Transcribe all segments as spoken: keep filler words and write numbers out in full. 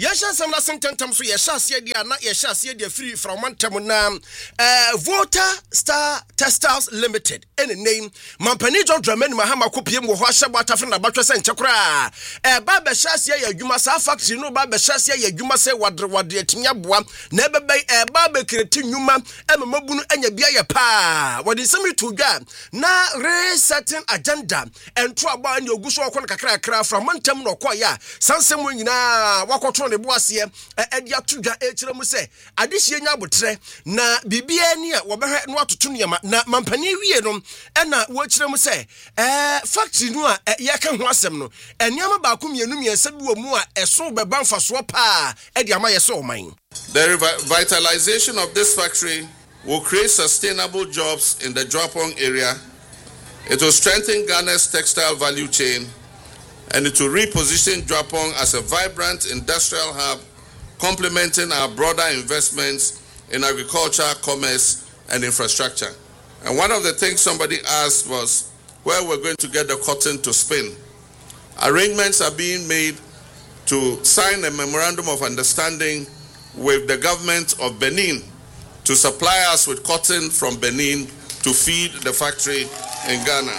Yasha some la sententam so yasha sia dia na yasha sia dia free from mantem na eh Voter Star Textiles Limited any name Mampani John Dramani Mahama kopiem wo ho ahyebo atafre na batwe se nchekora eh ba be sha sia ya adwuma sa factory no ba be sha sia ya adwuma se wadre wadre atinya boa na ebebe eh ba be kreti nnwuma emamabunu anya bia ye pa wodi semi to dwa na resetting agenda entro aba ne oguso okon kakra kakra from mantem no koya sansem nyina wakoto ne boase edi atodwa ekire mu se adehie nya abotre na bibia ni a wobehwe no atoto niam na mampani wie no na wo kire mu se eh factory no a yeka ho asem no eniam ba ko mienu miensa bi wo mu a eso beba mfaso pa edi ama yese oman. The revitalization of this factory will create sustainable jobs in the Dropong area. It will strengthen Ghana's textile value chain, and it will reposition Dropong as a vibrant industrial hub, complementing our broader investments in agriculture, commerce, and infrastructure. And one of the things somebody asked was where we're going to get the cotton to spin. Arrangements are being made to sign a memorandum of understanding with the government of Benin to supply us with cotton from Benin to feed the factory in Ghana.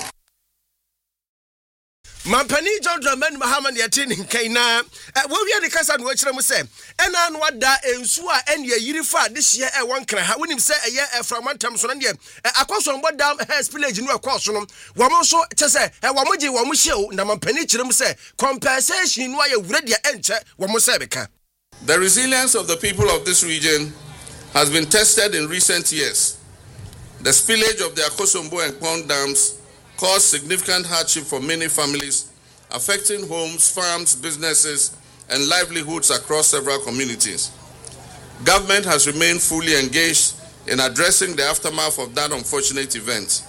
Mampani John Dramani Mahama yatin kaina wo wi de kasa no akire mu se ena no ada ensu a ene yiri fa de hye e won kra ha wonim se eye e framantam so no de akoso mbodam has village no akoso no wo mo so che se e wo mo je wo mo hye na mampani kire mu se compensation no aye wure de enche wo mo se beka. The resilience of the people of this region has been tested in recent years. The spillage of the Akosombo and Pond dams caused significant hardship for many families, affecting homes, farms, businesses, and livelihoods across several communities. Government has remained fully engaged in addressing the aftermath of that unfortunate event.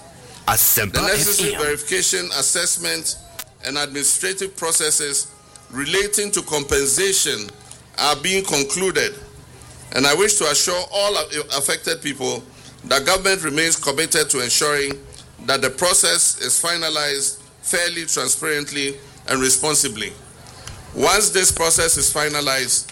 The necessary verification, assessment, and administrative processes relating to compensation are being concluded, and I wish to assure all affected people that government remains committed to ensuring that the process is finalized fairly, transparently, and responsibly. Once this process is finalized,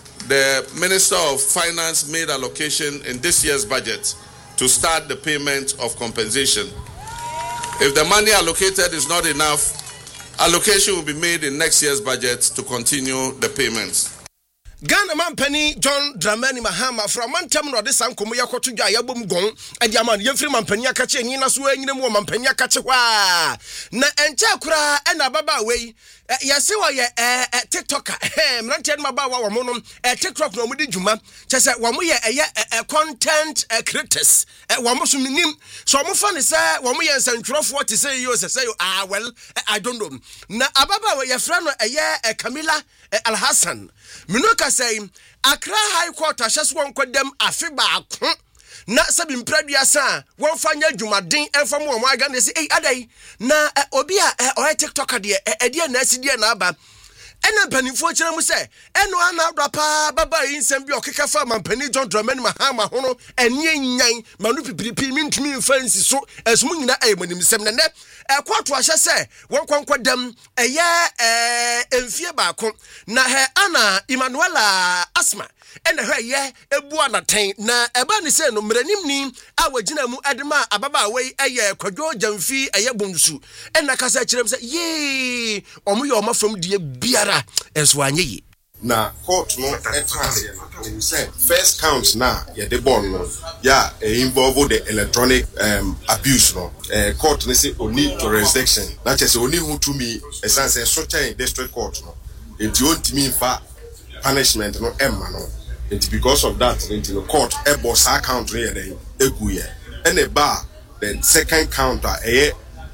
the Minister of Finance made allocation in this year's budget to start the payment of compensation. If the money allocated is not enough, allocation will be made in next year's budget to continue the payments. Ghana Mampani John Dramani Mahama from Mantem no de sankomo yakoto dwa yabom gon adi ama yemfiri mampani akache ni na so anyina mu mampani akache hwa na enche kura ena baba wei yase wa ye TikToker mrantie ma ba wa wo no TikTok no mu di djuma chese wo mo ye eye content creators wo mo so minim so mo fa ne se wo mo ye nsantwrofo te say you say ah well I don't know na ababa we ye fra no eye Camilla Al Hassan Minuka say Accra High Court ahyeso won kwadam afi baako na sabi mpradua sa won fanya dwumaden enfam wo mo aga na say eh adai na obi a o TikTok de e de na asidie na aba ena panifo kire mu se eno ana adapa baba yinsem bi okeka fa mampani John Dramani Mahama ho no enie nyan manu pipiripi mintumi mfansi so esum nyina ayemanim sem ne ne ekwato ahye se won kwankwadam eye eh emfie baako na he ana Emmanuela Asma ena he ye ebu anaten na eba ni se no mranim ni a wagina mu adema ababa wei eye kwadwo jamfi eye bonsu ena kasa kirem se ye omo ye omo from die biara enso anyeyi na court no etase no say first count na ye de born no ya e involve the electronic um abuse no eh court ne say oni jurisdiction na che say oni hu to me esanse so chain district court no enti ontimi fa punishment no emma no enti because of that enti the court e boss account no ye den eguye and a bar then second counter eh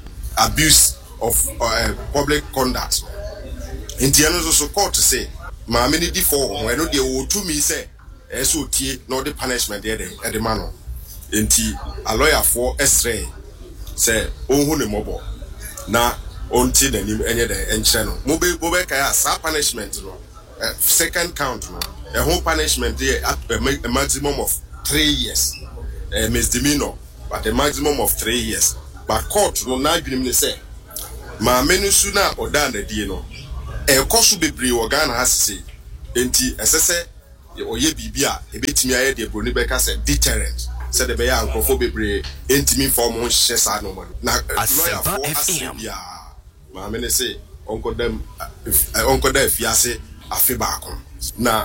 abuse of uh, public conduct enti eno so court say ma many di for when no dey o to me say e so tie no the punishment there e the man no enti a lawyer for esre say ohun ne mobo na onti danim enye den enche no mo be mo be kai asa punishment no second count no a whole punishment there at a maximum of three years a misdemeanor but a maximum of three years but court no na adwunim ne say ma menu su na oda na die no e koso bebre wo Ghana has say enti esese oye bibia ebetimi aye de broni beka say deterrent said the bear and bebre enti form ho hye sa no mo na lawyer for asibia ma me say onko dem onko da fiase afi ba ko na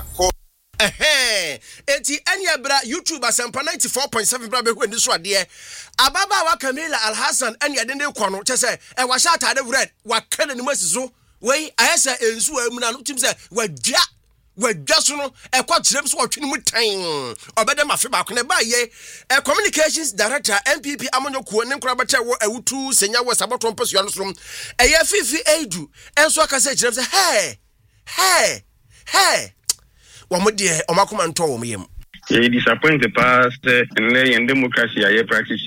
eh enti anya bra YouTube asempa ninety-four point seven bra be hu ndi so ade ababa wa Camila Alhassan anya de ne kono chese e wa sha atade red wa kana ni masizo wei ayesa ensu amu na no tim se wa dwa wa dwa so no e kwa kirem so watwe ni mutan obede mafe ba ko ne ba ye e communications director M P P amonyo ko ne nkura bata wo awutu senya wo saboto mposu ano so e ye fifi edu enso aka se kirem se hey hey hey wamodie omakoma nto wo myem ye disappointed past nle yen democracy aye practice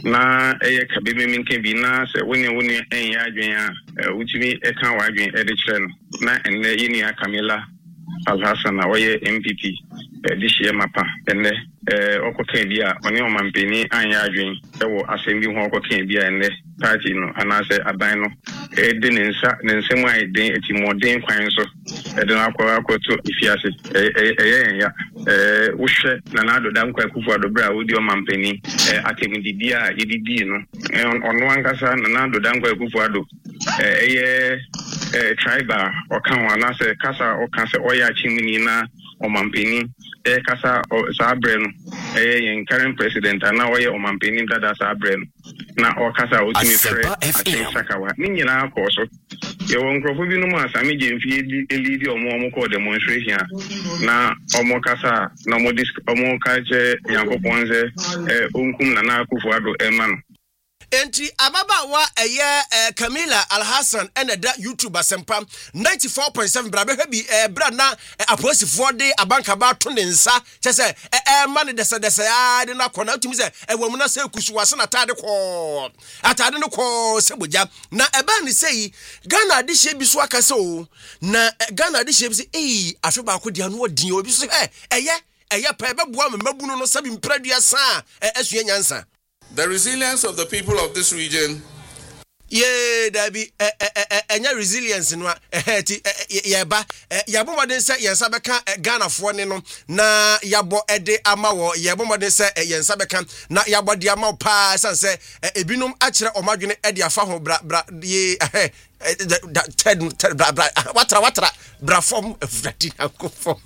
na eye kabebe minke bi na se woni woni en ya adwen a utimi e kan wa adwen e de kire no na enle yini Camila Alhassan awoye M P P this year mapa enle eh okokan bi a oni o mampeni an ya adwen e wo asem bi ho okokan bi a enle party no anase aban no e de nensa nensem ai den etimoden kwan so e de akwa akoto ifiase eh eh ya eh wohwe na na do dan kwa kufu adobra wodi o mampeni eh atemdidi a yedidi no ono ankasa na na do dan kwa kufu ado eh eh eh tribal o kan wana se kasa o kan se oya chimini na o mampeni eh kasa sabre no eh yen current president na oya o mampeni dada sabre no na o kasa o timi fre atensakawa ni nyina akoso ye won krofo bi no mu asami gemfie elidi omo omo ko demonstration na omo kasa na omo disk omo kaje yankoponze eh onkum na na akufo ado emano enti ababa wa eye Camila Alhassan eneda YouTube asempa ninety-four point seven bra be bi bra na aposifo de abanka ba to ne nsa chese eh ma ne dese dese ya de na kona tumi se e wamu na se kusu wase na tade ko atade no ko se boja na eba ni sei Ghana de hye bi so aka se o na Ghana de hye bi se eh afi ba ko dia no odin obi so eh eye eye pa be boa me mabunu no sabi mpradua sa esua nyansa. The resilience of the people of this region. Yeah, that be enya resilience no eh ti yeba yabo modern say yensa beka Ghana fo ne no na yabo ede ama wo yabo modern say yensa beka na yabo de ama pa san say ebinum akire omadwene ede afa ho bra bra ye eh ted bra bra watra watra bra form frati akofo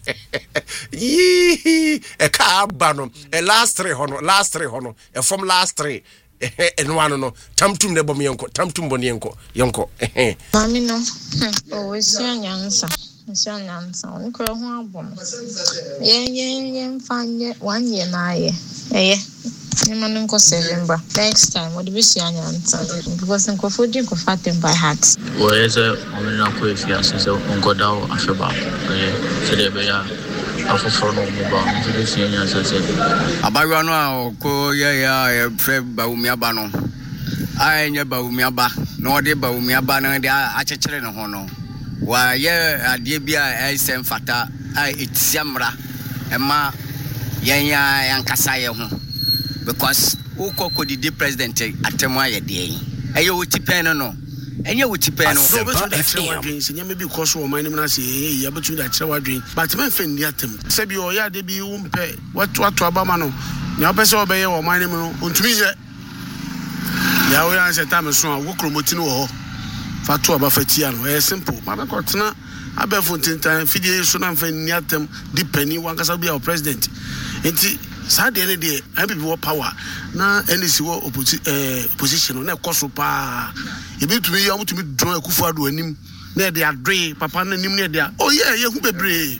yi e ka ba no e last three hono last three hono e from last three enwano no tamtum ne bom yenko tamtum boni yenko yenko eh mami no o esia nyansa esia nyansa onko ho abom yen yen yen fanye one year na ye eh ni manu nko September next time what do we see nyansa because nko fodi nko fatem by heart o eze omena ko efia so onko dawo afeba eh se de be ya afoforo no mo ba mo de sie nyansa se abawa no a ko ye ya fe Bawumi Aba no a enye Bawumi Aba no de Bawumi Aba no de a chekere ne ho no wa ye ade bia e sem fata a etiamra ema yenya yankasa ye ho because ukoko di president atemu ayede eye wotipen no enye wotipen no so betu da kire wadwen senya me bi koso o man nim na se eh ya betu da kire wadwen but men fe ndi atem se bi o ya de bi wo mpe watu watu abama no ne opese obeye o man nim no ontumi ye ya wo yan se tam so a wo kromoti no ho fatu aba fatia no eh simple ma be kotena abefo tintan fidie so na fe ndi atem di penny wankasa bi a president enti Sade ne de I be power na N C wo opposition na koso pa e be tumi ya mutumi draw Akufo Addo anim na de adwe papa na nim na de oh yeah ye hu bebre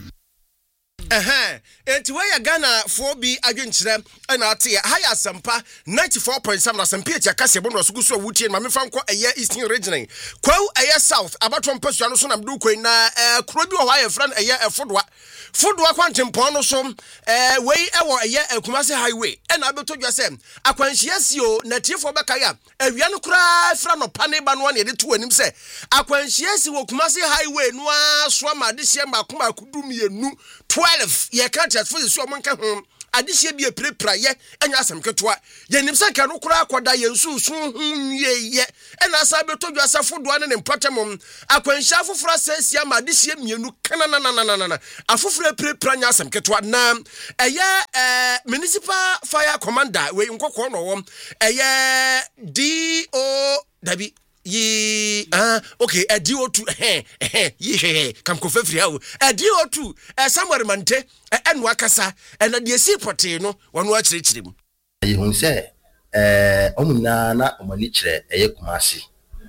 eh enti we ya Ghana for bi adwenkyerem na ate high asempa ninety-four point seven asempa etia kase bono so guso wutie ma mefa nko eye eastern region kwau eye south abatom pasua no so na mdu kwen na kuro bi o ha ye friend eye efodwa fodwa kwantempon no so eh wei ewo eye Akumase highway na abetodwa sem akwanhia sio na tiefo beka ya awia no kura fra no pane ba no na de to anim se akwanhia si wo Akumase highway no aso ma de hie ma akoma kudum yenu twelve ye can't for the so monka ho adehye bi eprepra ye enya asem ketwa ye nim se ka no kura akoda ye nsu su hunye ye ena asa betodwa asafo do ne mpatem akwanhya afoforo asasia ma adehye mienu kana na na na na afoforo eprepra nya asem ketwa na eye eh municipal fire commander we nkokọ no wom eye D O Dabi Ye ah okay a D O two eh eh ye kam ko fafiri hawo a D O two eh Samuel Mante enu akasa ena de si pote no wono a kirekire mu ye hu se eh omuna na omani kire eye kumasi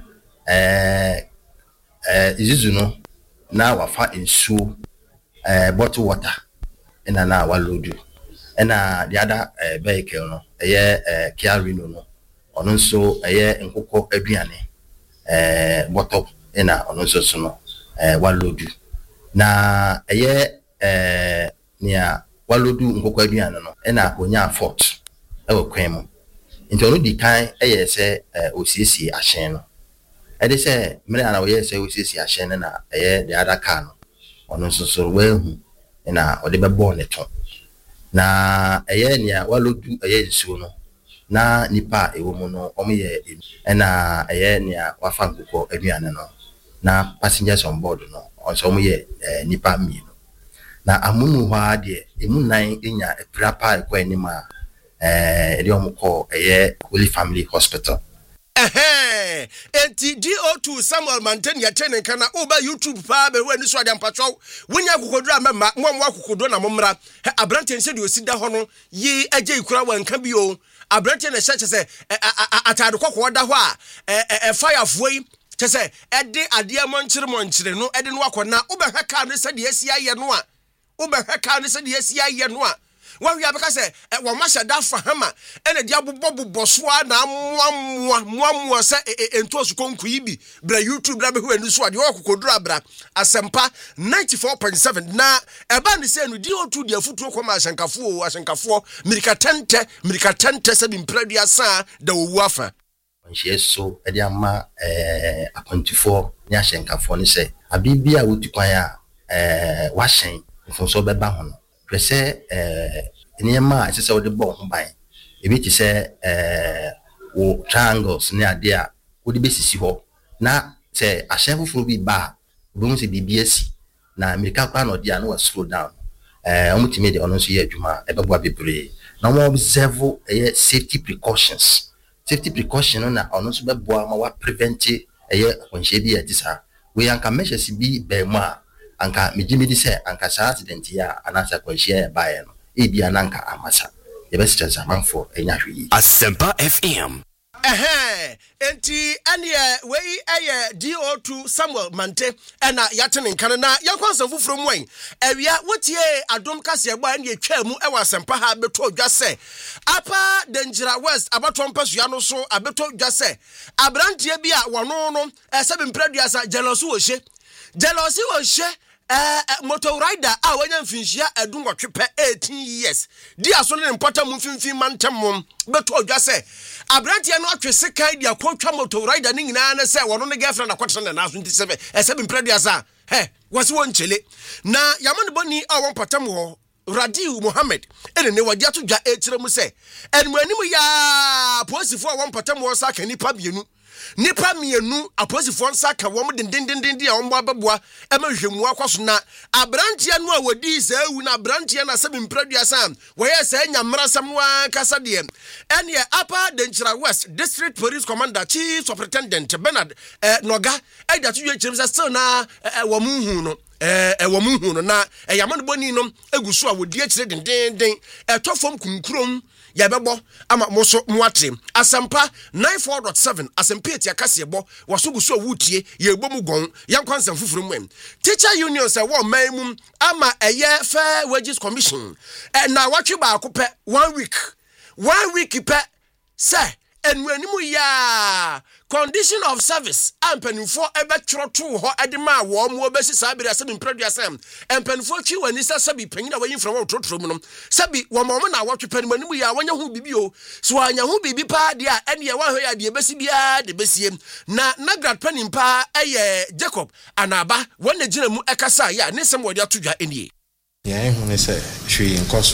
eh eh izizu no na wafa ensuo eh bottle water ena na walodu ena the other eh vehicle no eye eh Kia Reno no ono nso eye nkokọ aduane eh bottle ena ono nso so no eh walodu na eye eh nia walodu nkokọ aduane no ena onya fort ewo kwan mu nti ono di kan eye se osiesie ahyen no ede se mere ana oye se osiesie ahyen na eye the other car no ono nso so wehu ena ode bebo ne to na eye nia walodu eye nsuo no na nipa ewo mu no omoye ena eye nia wafa nkokọ aduane no na passengers on board no also omoye nipa mienu na amunu hwa de emu nan enya eprapa ekwa anima eh ede omukọ eye Holy Family Hospital eh enti D O two Samuel Manten ya tene kana oba YouTube pa be we ni so ade mpatwo wonya kokodura mema mo mo akokodo na momra abrante nse de osida ho no yi agye ikura wanka bi o abrante na hye se atade kokko da ho a e fire fuoi chese ede ade monchire monchire no ede no akona obehwe ka no se de asia ye no a obehwe ka no se de asia ye no a wan wi abeka se wo ma hye da fa hama ene de abobobbo so na moamoa moamoa se ento asukonku yibi bra YouTube bra be hu enu so ade okokodura bra asempa ninety-four point seven na eba ne se no D O two de afutuo koma ahyenkafo o ahyenkafo mirika tente mirika tente se bi mpradua sa da owu afa onhye so ede ama eh akwantifo nya ahyenkafo ne se abibia wotukwan a eh wahyen mfonso beba ho no pese eh niema ase se wode bo ho ban ebi ti se eh wo triangles ne ade a wode besisi ho na se ahyen foforo bi ba obo se bibiasi na America kwa no dia no wa slow down eh omutime de ono so ye adwuma ebebo abebre na mo observe eh safety precautions safety precaution na ono so bebo ma wa prevent eh onhye bi atisa we anka measures bi be mu a anka mejimedi se anka sa accident ya anasa kwanhye ya bae no ebi ananka amasa yebesita zamanfo enya hwi Asempa F M eh enti ane we eye D O two Samuel Mante ena yatene nkane na yakwansa fufuro mu en awia wotie adom kase egba ane etwa mu ewa Asempa ha beto odwa se apa Dangira West abato mpasu ya no so abeto odwa se abrantie bi a wono no esebi mpraduasa jealousy wo hye jealousy wo hye eh motor rider a wanya mfinhia edungo twepe eighteen years di aso ne mpota mu mfinfin mantem beto odwa se abrantie no atwese kan dia kwotwa motor rider ni nyina na se wono ne girlfriend akwotene na aso ntisebe esebi mpraduasa he wasi wonchele na yamane boni a won patam ho Radiu Mohammed ene ne wadi atodwa etire mu se enmu animu ya posifo a won patam ho sa kan nipa bienu nipa mienu aposifo nsa ka wom dindindindin dia won babeboa emahwemu akwaso na abrantia no a wodi sa ewu na abrantia na sebi mpraduasa wo ye sa nyamra samwa kasa de ene Upper Dangira West District Police Commander Chief Superintendent Bernard eh, Noga e da tudwe chirisa still na eh, wo munhu no eh eh wo munhu no na eh, yamane boni no eguso a wodi akire dindindin etofom kunkrom ya bebo ama moso muate Asempa ninety-four point seven Asempa etia kasebo wasoguso wutie ye ebomu gon yankwansa fufuru mu Teacher Union say wo man ama eye Fair Wages Commission eh, na watwe ba akopɛ one week one week pe say enwanimu ya condition of service ampanifo ebetro to ho edema wo mo obesi sabiri asem mpraduasem ampanifo twi wani sabi panyina wayin from wo trotro mu no sabi wo mo na wotwe panimanimu ya wanya hu bibi o so anya hu bibi pa de a ene ye wanhwe ya de besi bia de besiem na nagrad panim pa eye Jacob anaba wona gina mu ekasa ya ne sem wodi atodwa enie ya hu ne se hwe nkoso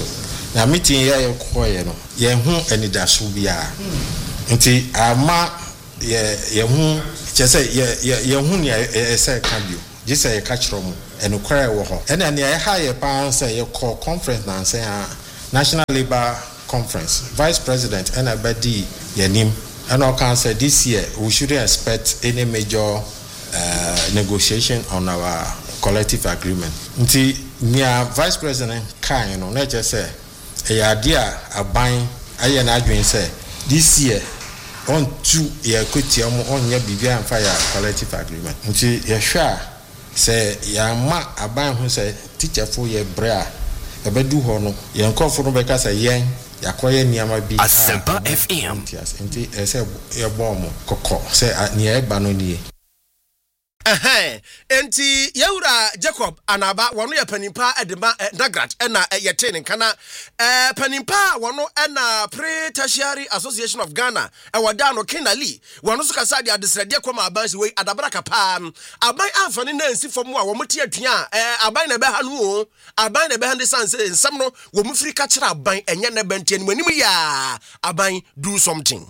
na meeting ya ye koye no ye hu anidaso bia nti ama ye ye hu chese ye ye hu ne ye se ka bio just say ka kiro mu enukra wo ho ena ne ye ha ye pa say ye call conference na say National Labour Conference Vice President ena badi yanim and I can say this year we shouldn't expect any major uh, negotiation on our collective agreement. Nti nia Vice President kan you know na just say e idea aban aye na adwen say this year on two year kwetiam on ya bibia am fire collective agreement. Nti ye hwa say ya ma aban ho say teacher for ye bra e bedu ho no ye nkofo no beka say yen yakoye niama bi Asempa F M nti ese ye bomo kokko say ni e ba no nie eh enti yewura Jacob anaba wono ye panimpa edema Nagrat ena yetene kana eh panimpa wono ena Pre-Tertiary Association of Ghana e wada no Kinali wono so kasa de adesrade koma abansi we adabra kapa aban amfani na nsi fom a wo moti atua eh aban na be ha no o aban na be ha sanse nsam no wo mufiri ka kira aban enye na benti ani manim ya aban do something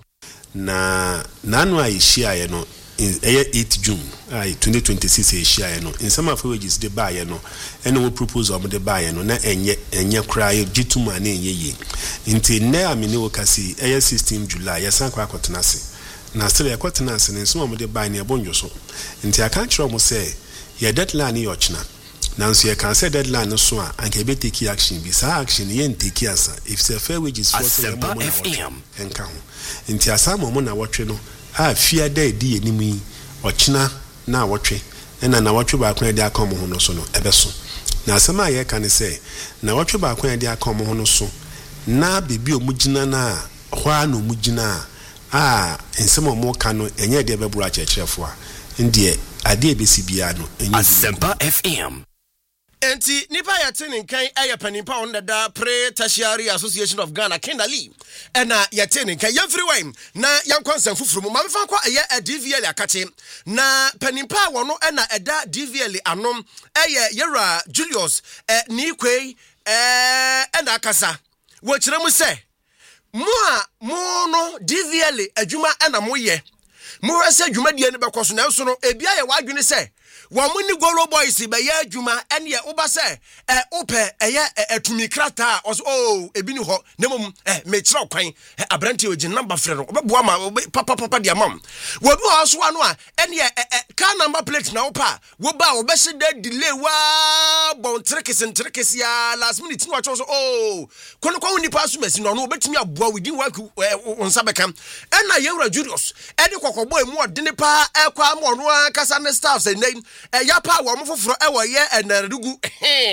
na nanu ayishia ye no eighth June ai twenty twenty-six ehia no in some of wages de buy no and we propose of the buy no na enye enye cry gituma na enye yi nti na amini wokasi eh sixteenth July yasan kwa kotenase na still yakotenase ne some of the buy na ebonjo so nti aka kire mo say your deadline e ochna nanso ye can say deadline so a anke be take action bi sa action ye take asa if say fair wages for say mo na enka ho nti asama mo na wotwe no a fia da di enimi ochina na wotwe na na wotwe ba kwan di akom ho no so no ebeso na asema ye kan say na wotwe ba kwan di akom ho no so na bebi omugina na hwa na omugina a ensemo mo ka no enye de beburu a chechefo a ndie ade ebesi bia no enye Asempa F M enti nipa yatene nkan eye panimpa on da Pre-Tertiary Association of Ghana Kinali ena yatene nkan yefri wine na yankwansan fufuru mu mamefa kwa eye a D V L akate na panimpa wono ena eda D V L anom eye yera Julius eh ni kwei eh ena akasa wo kire mu se mo a mo no D V L adwuma ena mo ye mo rese adwuma die ne bekoso na so no ebia ye wadwene se Wamuni Goro boys be ya juma ene oba se eh ope eye atumi krata oso oh ebini ho nemum eh me kira kwan abranti ogi number frɛ no obeboa ma papa papa dia mam wo bi ho so anu a ene car number plate na opa wo ba wo be se da delay wa bon trekes trekes ya last minute no acho so oh kono kwa nipa so masi no no obetumi aboa within work onsa bekam ena yewura Julius ene kokogbo emu odene pa ekwa ma ono akasa ne staff say name e ya pa wo mfoforo e wo ye enarugu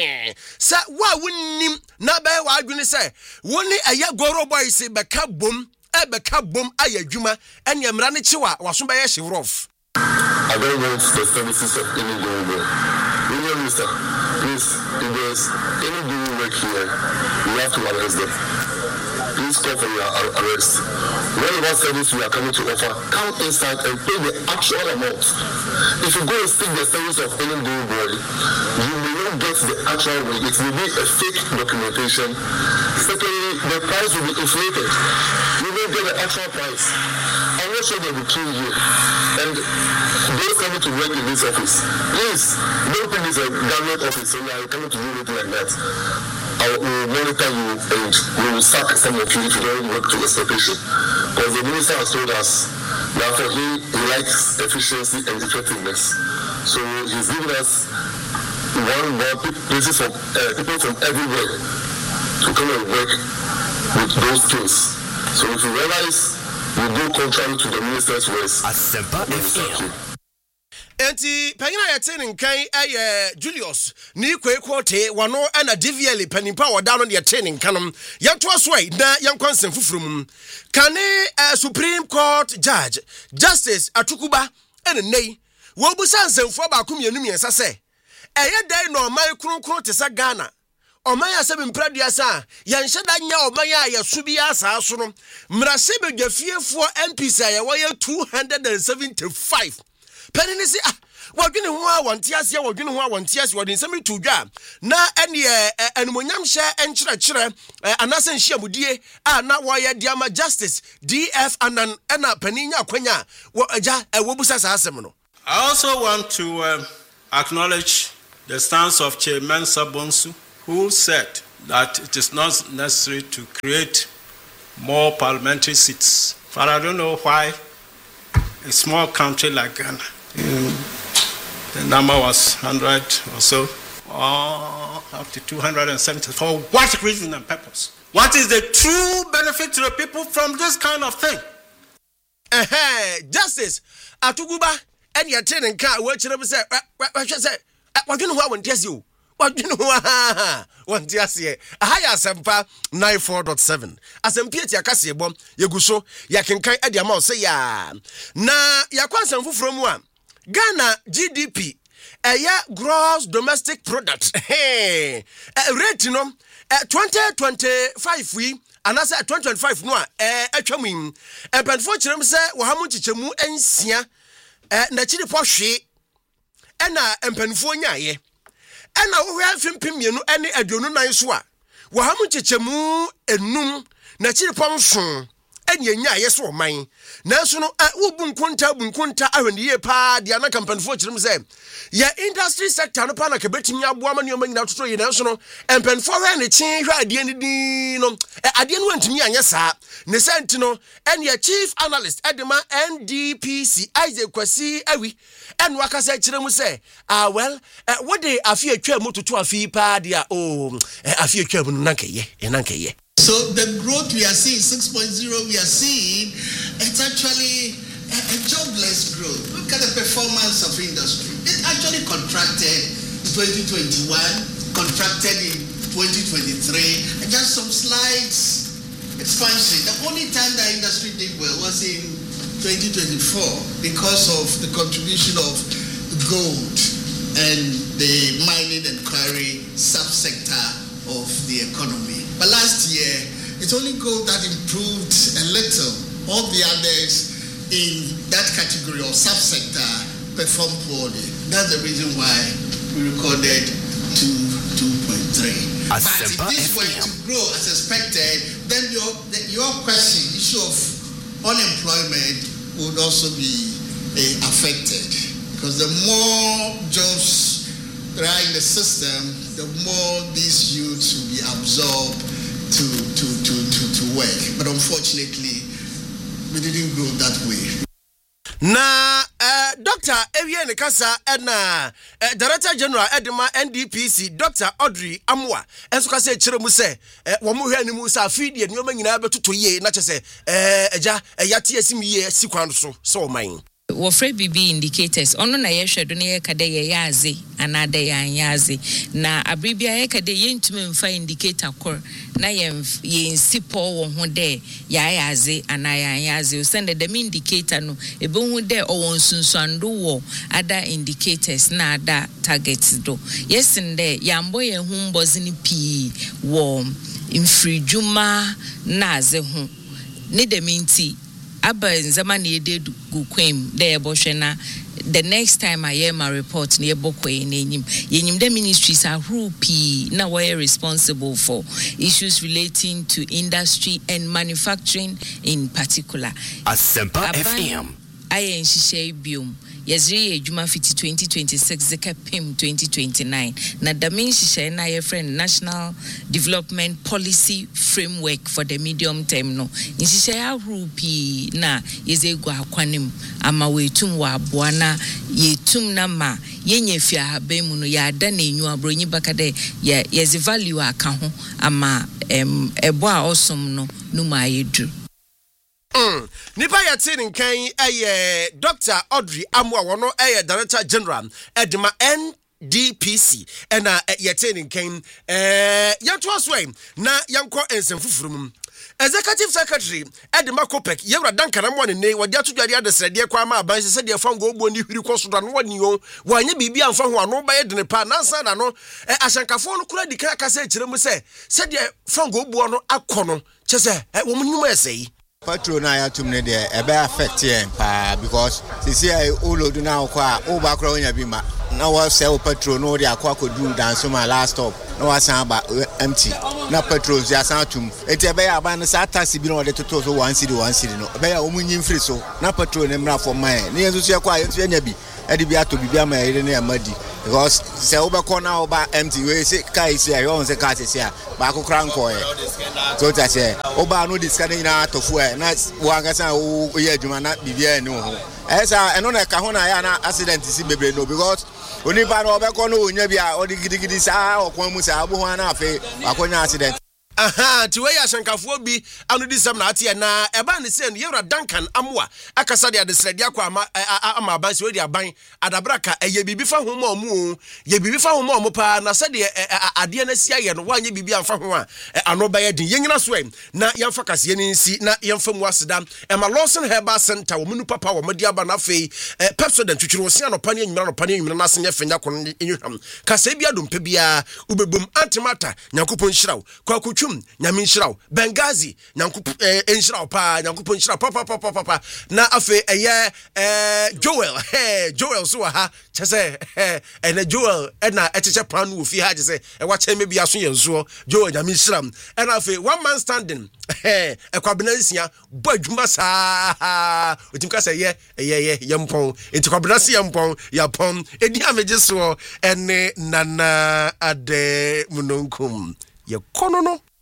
se wa wonnim na be wa adwene se woni eye Goro boys be ka bom e be ka bom ayadwuma ene mra ne chiwa waso be ye shivrof I don't want the services of any Goro. William Mister, please, if there's any Goro work here, we have to arrest them. Please call for your arrest. Whatever service we are coming to offer, come inside and pay the actual amount. If you go and seek the service of any Goro boy, you will not get the actual rate. It will be a fake documentation. Secondly, the price will be inflated. You won't get the actual price. I'm not sure they will kill you. And those coming to work in this office, please, don't think it's a government office, so you are coming to do it like that. I will monitor you and we will sack some of you if you don't work to expectation. Because the minister has told us that for him, he likes efficiency and effectiveness. So he's giving us one more places from uh, people from everywhere to come and work with those skills. So if you realize you go contrary to the minister's words, Asempa F M. Enti panyina yete nkan eye Julius ni kwekwote wano ana D V L panimpa wada no yete nkanom yanto asoi na yankwansen fufurum kane uh, Supreme Court Judge Justice Atukuba ene nei wo busa nsemfo ba komienu miensa se eye dai no man kronkron te sa Ghana oman ya sebe mpradua sa yanhye da nya oman ya yesu bi asa so no mrase bedwafiefo M P S ya wo two hundred seventy-five penini si ah wadwene ho a wonte ase wadwene ho a wonte ase wode nsɛm to dwa na ɛne animonyam hyɛ enkyerɛkyerɛ anase nhyiamudie a na wɔyɛ diama justice D F anan ɛna paninya akwanya wɔ agya ɛwobusa saa asɛm no. I also want to uh, acknowledge the stance of Chairman Sabonsu, who said that it is not necessary to create more parliamentary seats. But I don't know why a small country like Ghana, the number was one hundred or so, or up to two hundred seventy. For what reason and purpose? What is the true benefit to the people from this kind of thing? Eh, Justice Atuguba, and your training car, what should I say? What should I say? What do you know what tells you? What do you know? One just here. A higher Sampa nine four point seven. As in Pietia Cassiabom, Yaguso, Yakinkai Ediamau say ya. Na Yakwasan from one. Ghana G D P, a year gross domestic product. Hey, a retinum at twenty twenty-five we. And as at twenty twenty-five no eh atwamim e penfo kyerem se wo hamu chichemu ensia eh na chiri pohwe e na empenfo nyaye e na wo hwa fimpim mienu ene aduonu nan so a wo hamu chichemu enum na chiri pomfo enye nyaye so man nanso no wo bunkunta bunkunta ahweniye pa dia na kampanfo kyerem se ya industry sector no pa na kebetimi aboa ma nyoma nyina toto ye nanso no empenfo hwa ne kyen hwa ade ni di no ade no antimi anya saa ne senti no ene chief analyst edema N D P C Isaac Kwasi awi ene wakasa kyerem se ah well what dey afi atwa mu toto afi pa dia oh afi atwa mu nankeye e nankeye. So the growth we are seeing, six point oh, we are seeing, it's actually a, a jobless growth. Look at the performance of industry. It actually contracted in twenty twenty-one, contracted in twenty twenty-three, and just some slight expansion. The only time that industry did well was in twenty twenty-four because of the contribution of gold and the mining and quarry subsector of the economy. But last year, it's only gold that improved a little. All the others in that category or subsector performed poorly. That's the reason why we recorded two point three. But if this were to grow as expected, then your your question, issue of unemployment would also be uh, affected. Because the more jobs there are in the system, the more these youths will be absorbed to, to, to, to, to work. But unfortunately, we didn't grow that way. Na uh, Doctor Evian Kasa and uh, uh, Director General Edema N D P C Doctor Audrey Amwa and so say chiremu say wamu hwe ni musa feed ye nyoma nyina betuto ye na chese eh eja yati asim ye sikwan so so man Wofre B B indicators ono na yehwe do na ye kade ye yaze anade yan yaze na abribia ye kade ye ntumi mfa indicator kor na ye ye nsipo wo ho de ya yaze anayan yaze o send the indicator no ebe hu de o won sunsuando wo other indicators na ada targets do yes nde yambo ye hu mbozi ni pi wo infrijuma na ze hu ne de minti aba nzama na yede gu kwem de yebohwe na the next time I hear my report na yebokwe na enyim yenyim the ministries are rupi na we are responsible for issues relating to industry and manufacturing in particular. Asempa F M ayen hihye biom Yazri Ejuma fifty twenty twenty-six Zeka P I M twenty twenty-nine na damin hihye na ye friend National Development Policy Framework for the medium term no hihye ya rupi na yezegu akwanim ama wetum wa aboa na yetum na ma yenye fia habemu no ya da na enyu abronyi bakade ye yezi value aka ho ama em ebo a osom no no ma yedu. Mm. Nipa yati nkan eye Doctor Audrey Amwa wono eye Director General Edema N D P C ena yati nkan eh yanto aswe na yanko ensemfufurumum Executive Secretary Edema Kopek yewra dankana mo ne wadi atodwade adesrede kwa ma aban se de fango ogbo ni hwiri koso no woni yo wanye bibi amfa ho ano ba yedene pa nansa na no ahyankafo no kura dikra kasa kiremu se se de fango ogbo no akono chese wo munyum esei patrol na ya tum ne de e be affect yen pa because se se ai o load na o kwa o ba kra onya bi ma na wa se o patrol no de akwa kodu dance ma last stop na wa san ba empty na patrol ya san tum enti e be ya ba na sa taxi bi no de toto so one city one city no e be ya o munyin free so na patrol ne mra for mine ne yenso so kwa yenso nya bi e de bi ato bi ama ere ne amadi because se o be corner o ba empty we say kai say I want say car say ba ko kran ko e so ta say o ba no disca na to fu e na wa ga san o ye adwuma na bibia ni ho e sa eno na ka ho na ya na accident si bebre no because oni ba no be ko no onya bia o di gidigidi sa o kwa mu sa abo ho na afi akonya accident. Aha, ti we ya shankafo bi anu di sam na ate na eba ne se no yewra Duncan Amwa akasa de adesrede akwa ama ama aban se we di aban adabraka eye bibi fa ho ma omu ye bibi fa ho ma omu pa na se de ade na sia ye no wanye bibi amfa ho a ano ba ye din yenyina so na yemfa kase ni nsi na yemfa mu aseda ema Lawson Herbal Center wo munu papa wo medi aba na fe Pepsodent twitwiro se ano pani anyimra no pani anyimra na se nyefenya kono enhwam kase bia dom pe bia ubebum antimata nyankopon hyiraw kwa kutwu nyame nhyiraw Bengazi nyankup enhyiraw pa nyankup enhyiraw pa pa pa pa pa na afi eye eh Joel eh Joel so ha chese eh ene Joel ena echeche pan wo fi ha chese e wa che mebi aso yenso Joel nyame nhyiraw ena afi one man standing eh ekwabenansia bo adwuma sa otimka se ye ye ye yempon entikwabenansia yempon yapon edi ameje so ene nana ade munonkum ye kono no